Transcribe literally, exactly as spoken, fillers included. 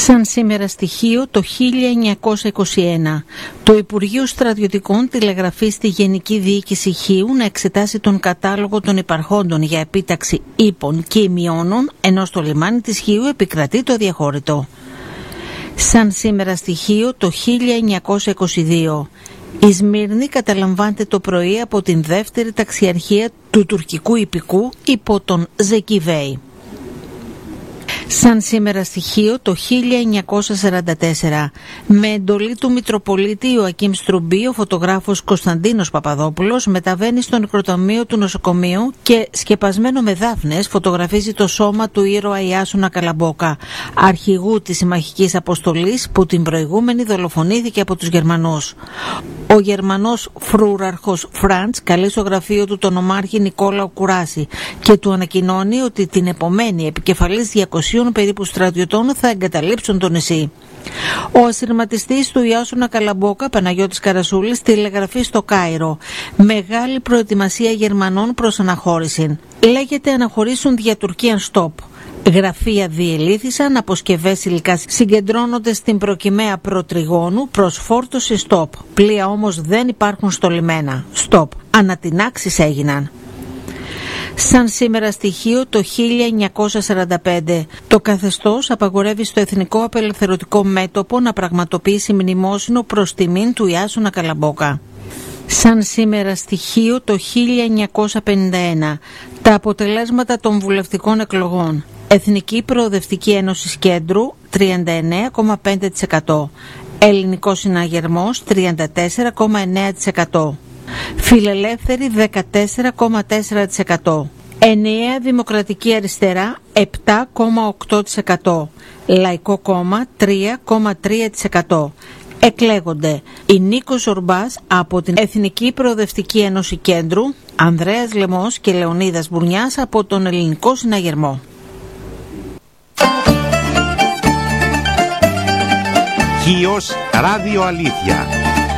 Σαν σήμερα στοιχείο το χίλια εννιακόσια είκοσι ένα, το Υπουργείο Στρατιωτικών τηλεγραφεί στη Γενική Διοίκηση Χίου να εξετάσει τον κατάλογο των υπαρχόντων για επίταξη ύπων και ημιώνων, ενώ στο λιμάνι της Χίου επικρατεί το αδιαχώρητο. Σαν σήμερα στοιχείο το χίλια εννιακόσια είκοσι δύο, η Σμύρνη καταλαμβάνεται το πρωί από την δεύτερη ταξιαρχία του τουρκικού ιππικού υπό τον Ζεκί Βέι. Σαν σήμερα στοιχείο το χίλια εννιακόσια σαράντα τέσσερα, με εντολή του Μητροπολίτη Ιωακίμ Στρουμπή, ο φωτογράφος Κωνσταντίνος Παπαδόπουλος μεταβαίνει στο νεκροταμείο του νοσοκομείου και σκεπασμένο με δάφνες φωτογραφίζει το σώμα του ήρωα Ιάσουνα Καλαμπόκα, αρχηγού της συμμαχικής αποστολής που την προηγούμενη δολοφονήθηκε από τους Γερμανούς. Ο Γερμανός φρούραρχος Φραντς καλεί στο γραφείο του τον ομάρχη Νικόλαο Κουράση και του ανακοινώνει ότι την επομένη επικεφαλής διακοσίων περίπου στρατιωτών θα εγκαταλείψουν το νησί. Ο ασυρματιστής του Ιάσουνα Καλαμπόκα, Παναγιώτης Καρασούλης, τηλεγραφεί στο Κάιρο. Μεγάλη προετοιμασία Γερμανών προς αναχώρηση. Λέγεται αναχωρήσουν δια Τουρκίαν στόπ. Γραφεία διελήθησαν, αποσκευές υλικά συγκεντρώνονται στην προκυμαία προτριγώνου προς φόρτωση στόπ. Πλοία όμως δεν υπάρχουν στο λιμένα. Στόπ. Ανατινάξεις έγιναν. Σαν σήμερα στοιχείο το χίλια εννιακόσια σαράντα πέντε, το καθεστώς απαγορεύει στο Εθνικό Απελευθερωτικό Μέτωπο να πραγματοποιήσει μνημόσυνο προς τιμήν του Ιάσουνα Καλαμπόκα. Σαν σήμερα στοιχείο το χίλια εννιακόσια πενήντα ένα, τα αποτελέσματα των βουλευτικών εκλογών. Εθνική Προοδευτική Ένωση Κέντρου τριάντα εννέα κόμμα πέντε τοις εκατό, Ελληνικός Συναγερμός τριάντα τέσσερα κόμμα εννέα τοις εκατό, Φιλελεύθερη δεκατέσσερα κόμμα τέσσερα τοις εκατό, Ενιαία Δημοκρατική Αριστερά επτά κόμμα οκτώ τοις εκατό, Λαϊκό Κόμμα τρία κόμμα τρία τοις εκατό. Εκλέγονται η Νίκος Ζορμπάς από την Εθνική Προοδευτική Ένωση Κέντρου, Ανδρέας Λεμός και Λεωνίδας Μπουρνιάς από τον Ελληνικό Συναγερμό. Χίος Ράδιο Αλήθεια.